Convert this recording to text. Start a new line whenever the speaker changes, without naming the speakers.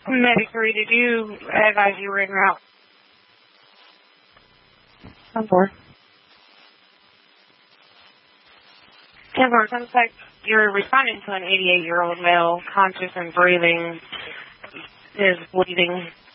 Medic 3, did you advise you were en route?
On board.
10-4, contact. You're responding to an 88-year-old male, conscious and breathing, is bleeding.